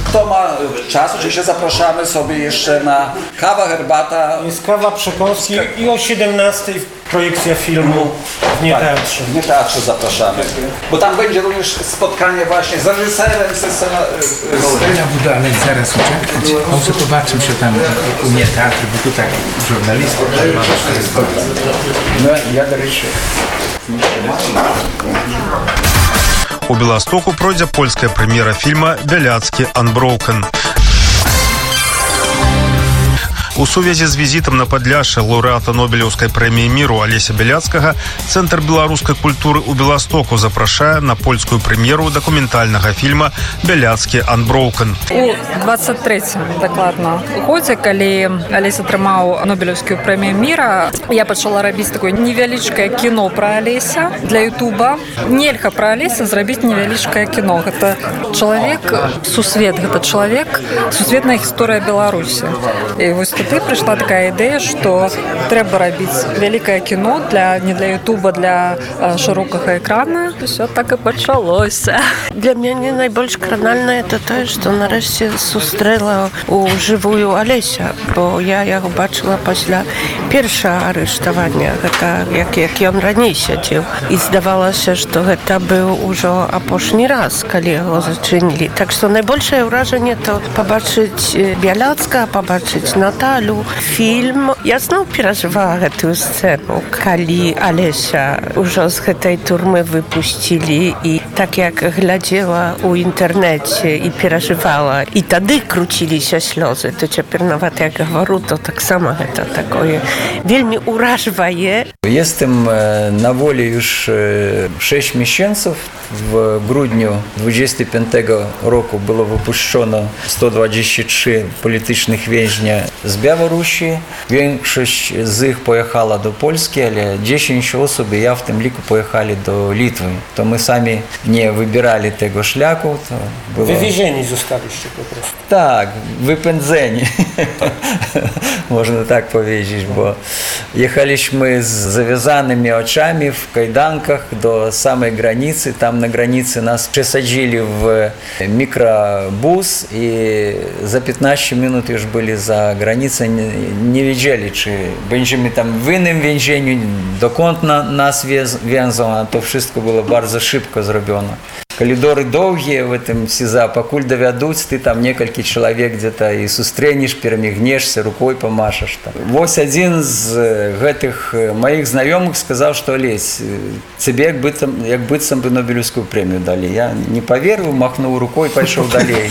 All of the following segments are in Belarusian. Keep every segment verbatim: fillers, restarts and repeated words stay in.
Kto ma czas, oczywiście zapraszamy sobie jeszcze na kawa, herbata. Jest kawa, przekąski i o siedemnastej projekcja filmu w Nieteatrze. W Nieteatrze zapraszamy. Bo tam będzie również spotkanie właśnie z reżyserem, ze scenarzystą. Ja budę, ale zaraz uczekać. Może zobaczymy się tam u Nieteatru, bo tutaj żurnalistów jest bardzo. No, ja do rzeczy. У Беластоку пройдзе польская прэм'ера фільма «Бяляцкі Unbroken». У сувязі з візітам на Падляшша лаўрэата Нобелеўскай прэміі міру Алеся Бяляцкага Цэнтр беларускай культуры ў Беластоку запрашае на польскую прэм'еру дакументальнага фільма «Бяляцкі Unbroken». У двадцать третьем дакладна годзе, калі Алесь атрымаў Нобелеўскую прэмію міра, я пачала рабіць такое невялічкае кіно пра Алеся для Ютуба. Нельга пра Алеся зрабіць невялічкае кіно. Гэта чалавек сусвет, гэта чалавек сусветная гісторыя Беларусі. І вось тут пришла такая ідэя, што трэба рабіць вялікае кіно для не для Ютуба, для а, шырокага экрана. Усё так і пачалося. Для мяне найбольш кранальна это тое, што нарэшце сустрэла ў жывую Алеся, бо я яго бачыла пасля першага арыштавання, гэта як, як ён раней сядзеў. І здавалася, што гэта быў ужо апошні раз, калі яго зачынілі. Так што найбольшае ўражанне то пабачыць Бяляцкага, пабачыць Наталю, фільм. Я зноў перажывала гэтую сцэну, калі Алеся ўжо з гэтай турмы выпусцілі і так як глядзела ў інтэрнэце і перажывала, і тады круціліся слёзы, то цяпер нават як гавару, то таксама гэта такое вельмі уражвае. Jestem na woli już sześć miesięcy. W grudniu dwudziestego piątego roku było wypuszczono sto dwadzieścia trzy politycznych więźnia z Białorusi. Większość z nich pojechała do Polski, ale dziesięć osób, ja w tym liku, pojechali do Litwy. To my sami nie wybierali tego szlaku. To było... Wywiezieni zostaliście po prostu. Tak, wypędzeni. Można tak powiedzieć, bo jechaliśmy z zawiązanymi oczami w kajdankach do samej granicy. Tam na granicy nas przesadzili w mikrobus i za piętnaście minut już byli za granicą. Nie, nie wiedzieli, czy będziemy tam w innym więzieniu, dokąd na, nas więzą, a to wszystko było bardzo szybko zrobione. Коридоры долгие в этом СИЗО, покуль доведут, ты там несколько человек где-то и сустренешь, перемигнешься, рукой помашешь. Там. Вот один из этих моих знакомых сказал, что Олесь, тебе как быцем бы Нобелевскую премию дали. Я не поверил, махнул рукой, пошел далее.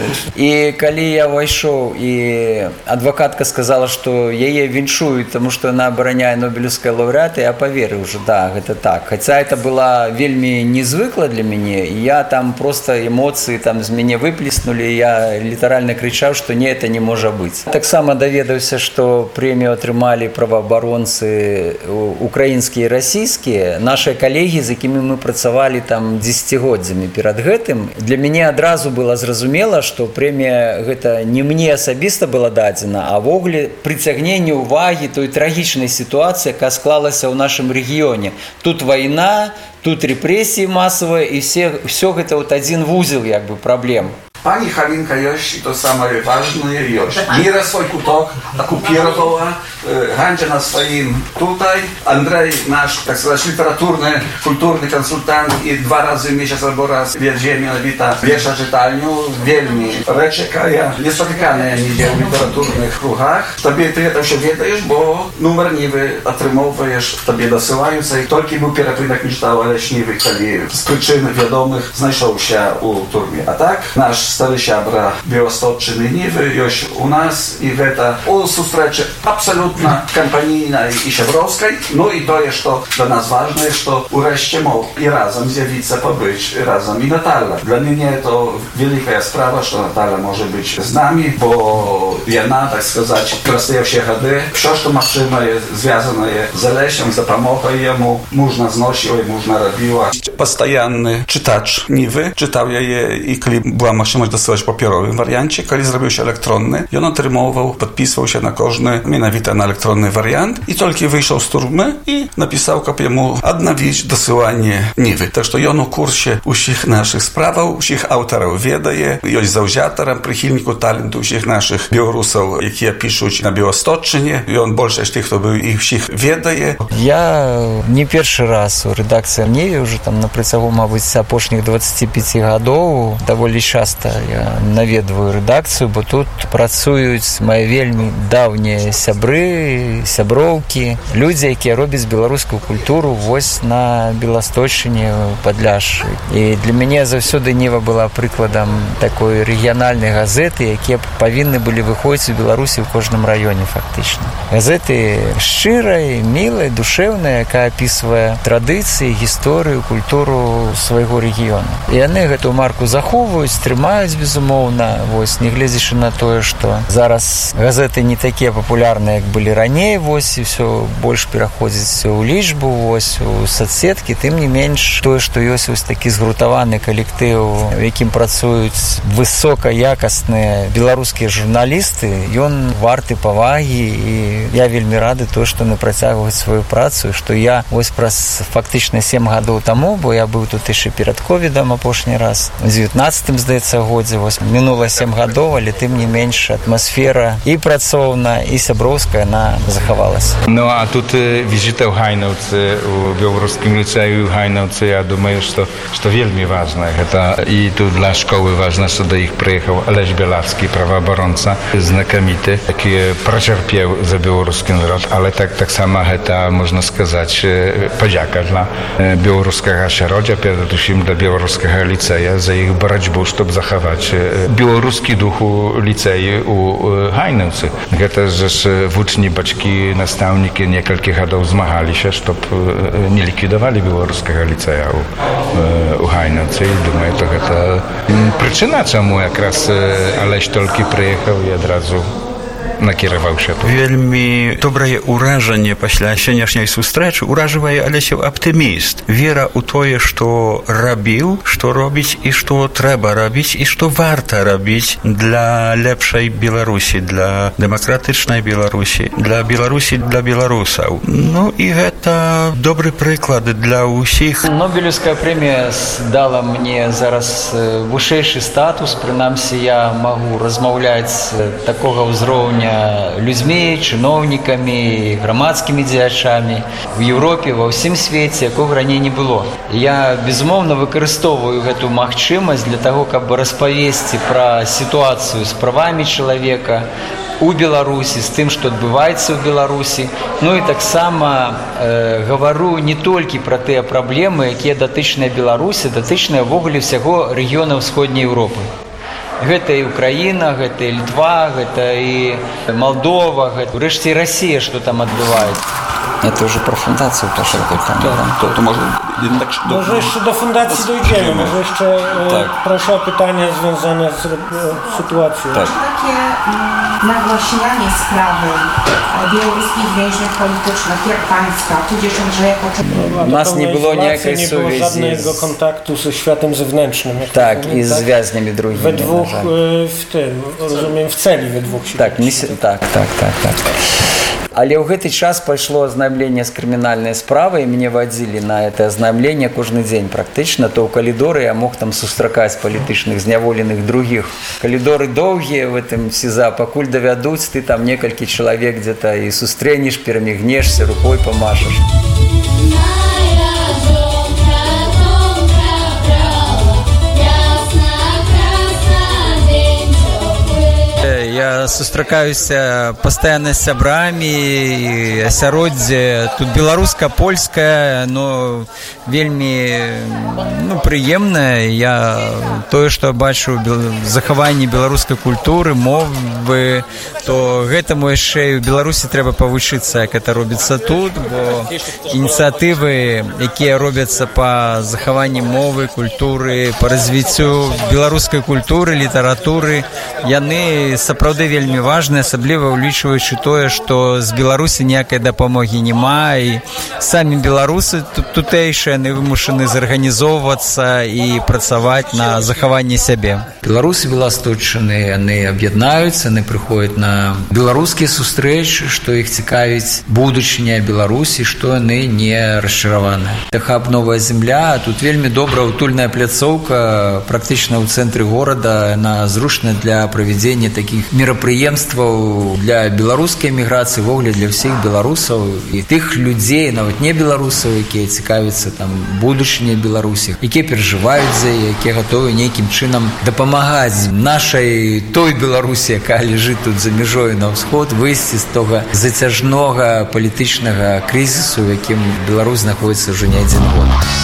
И когда я вошел, и адвокатка сказала, что я ей віншую, потому что она обороняет Нобелевского лауреата, я поверил уже, да, это так. Хотя это было вельми незвыкло для меня. Я там просто эмоции там з мяне выплеснули, я літаральна кричаў, што не, это не можа быць. Таксама даведаўся, што прэмію атрымалі праваабаронцы украінскія і расійскія, нашы калегі, з якімі мы працавалі там дзесяцігоддзямі перад гэтым. Для мяне адразу было зразумела, што прэмія гэта не мне асабіста была дадзена, а ввогуле прыцягненне ўвагі той трагічнай сітуацыі, якая склалася ў нашым рэгіёне. Тут вайна, тут репрессии массовые, и все, все это вот один вузел, как бы, проблем. Pani Halinka Joś, to самое важное, Joś. Mira swój kutok okupowała, Handzia na swoim tutaj. Andrzej, nasz, tak сказать, literaturny, kulturny konsultant i dwa razy w miesiąc albo raz w więzieniu wita wiesza czytelniu. Wielmi rzeczy, ja niespotykane nigdzie w literaturnych kruchach. Tobie ty to się wiedziesz, bo numer niwy otrzymujesz, tobie dosyłają i tylko był pieraprynek nie czytał, ale śniwy, kiedy z przyczyn wiadomych znajdą się u turmie. A tak, nasz stary siabra Białostocczyny Niwy, Joś u nas i weta u sustreczy absolutna kampanijna i siabrowskiej. No i to jest to dla nas ważne, że to ureszcie mógł i razem zjawić pobyć, razem i Natala. Dla mnie to wielka sprawa, że Natala może być z nami, bo jedna, tak сказать, prostaje się chady. Wszystko maszyna jest związana z Alesiem, za pomogą jemu, można znosiła i można robiła. Постоянny czytacz Niwy, czytał ja je i kiedy była maszyna możesz dosyłać w papierowym wariancie, kiedy zrobił się elektronny i on otrzymywał, podpisywał się na każdy, mianowicie na elektronny wariant i tylko wyszedł z turmy i napisał kopię mu odnowić dosyłanie niwy. Tak, że on o kursie wszystkich naszych sprawał, wszystkich autorów wiedaje, jest zauzjatorem, przychylniku talentu wszystkich naszych Białorusów, jakie piszą na Białostoczynie i on больше tych, kto był ich wszystkich wiedaje. Я не першы раз у рэдакцыі Ніве, уже там на працягу, мабыць, апошніх двадцати пяти гадоў даволі часта я наведваю рэдакцыю, бо тут працуюць мае вельмі даўнія сябры, сяброўкі, людзі, якія робяць беларускую культуру вось на Беласточыне, Падляшшы. І для мяне заўсёды Ніва была прыкладам такой рэгіянальнай газеты, якія павінны былі выходзіць у Беларусі ў кожным раёне фактычна. Газеты шчырай, мілай, душэўнай, якая апісвае традыцыі, гісторыю, культуру свайго рэгіёна. І яны гэтую марку захоўваюць, трымаюць, безумоўна, вось, не гледзячы на тое, што зараз газеты не такія папулярныя, як былі раней, вось, і ўсё больш пераходзіць у лічбу, вось, у соцсеткі, тым не менш, тое, што ёсць вось такі згрутаваны калектыў, у якім працуюць высокаякасныя беларускія журналісты, ён варты павагі, і я вельмі рады тое, што яны працягваюць сваю працу, што я вось праз фактычна сем гадоў таму, бо я быў тут яшчэ перад ковідам апошні раз, у дзевятнаццатым, здаецца, годзе, вось, мінула сем гадоў, але тым не менш атмасфера і працоўна, і сяброўская, она захавалася. Ну, а тут візіта ў Гайнаўцы, у Беларускім ліцею ў Гайнаўцы, я думаю, што, што вельмі важна. Гэта і тут для школы важна, што да іх прыехаў Алесь Бялацкі, праваабаронца, знакаміты, які прачерпеў за беларускі народ, але так, так само гэта, можна сказаць, падзяка для беларускага асяроддзя, перадусім для беларускага ліцея за іх барацьбу, щоб захаваць беларускі дух у ліцеі у Гайнаўцы. Гэта ж вучні, бацькі, настаўнікі некалькі гадоў змагаліся, щоб не ліквідавалі беларускага ліцея у, у Гайнаўцы. І думаю, то гэта прычына, чаму якраз Алесь толькі прыехаў і адразу накіраваў się tu. Вельмі добрае ўражанне пасля сённяшняй сустрэчы ўражвае Алесеў аптыміст. Вера ў тое, што рабіў, што робіць і што трэба рабіць і што варта рабіць для лепшай Беларусі, для дэмакратычнай Беларусі, для Беларусі, для беларусаў. Ну і гэта добры прыклад для ўсіх. Нобелевская прэмія дала мне зараз вышэйшы статус, прынамсі я магу размаўляць такога ўзроўня людзьмі, чыноўнікамі, грамадскімі дзеячамі в Еўропе, ва ўсім свеце, якога раней не было. Я, безумоўна, выкарыстоўваю гэту магчымасць для таго, каб распавесці пра сітуацыю з правамі чалавека у Беларусі, з тым, што адбываецца ў Беларусі. Ну і таксама э, гавару не толькі пра тыя праблемы, якія датычныя Беларусі, датычныя ўвогуле ўсяго рэгіёна ўсходняй Еўропы. Гэта і Украіна, гэта і Літва, гэта і Молдова, гэта ўрэшце і Расія, што там адбываецца. Это уже про фундацію пошел питання. Tak, to, to może... Tak, do... Może jeszcze do fundacji dojdziemy, może jeszcze tak. Proszę o pytania związane z e, sytuacją. Tak. Takie mm, nagłaśnianie sprawy białoruskich więźniów politycznych, jak Pańska, tudzież Andrzeja Koczynskiego. У нас не było ніякої nie było żadnego z... kontaktu ze światem zewnętrznym. Tak, rozumiem, i z tak? więźniami drugimi. We dwóch, w tym, rozumiem, w celi we dwóch się. Tak, mis... tak, tak, tak, tak. Але ў гэты час пайшло азнаймленне з крымінальнай справай, мяне вадзілі на это азнаймленне кожны дзень практычна, то ў калідоры я мог там сустракаць палітычных зняволеных другіх. Калідоры доўгія в этом СІЗА, пакуль давядуць, ты там некалькі чалавек дзе-то і сустрэнеш, перамігнешся, рукой памашаш. Я сустракаюся пастаянна з сябрамі, асяроддзе тут беларуска-польская, но вельмі ну, прыемная. Я тое, што бачу захаванне беларускай культуры, мовы, то гэтаму яшчэ ў Беларусі трэба павучыцца, як это робіцца тут, бо ініцыятывы, якія робяцца па захаванні мовы, культуры, па развіццю беларускай культуры, літаратуры, яны сапраўды вельмі важны, асабліва ўлічваючы тое, што з Беларусі ніякай дапамогі няма, і самі беларусы тутэйшыя, яны вымушаны зарганізоўвацца і працаваць на захаванне сябе. Беларусы беласточчаны, яны аб'яднаюцца, яны прыходзяць на беларускія сустрэчы, што іх цікавіць будучыня Беларусі, што яны не расчараваныя. Дахаб новая земля, тут вельмі добрая утульная пляцоўка, практычна ў цэнтры горада, яна зручная для правядзення такіх мерапрыемстваў для беларускай эміграцыі, вогуле для ўсіх беларусаў і тых людзей, нават не беларусаў, якія цікавяцца там будучыняй Беларусі, якія перажываюць за яе, якія гатовы нейкім чынам дапамагаць нашай той Беларусі, якая ляжыць тут за мяжой на ўсход, выйсці з того зацяжнога палітычнага крызісу, у якім Беларусь знаходзіцца ўжо не адзін год.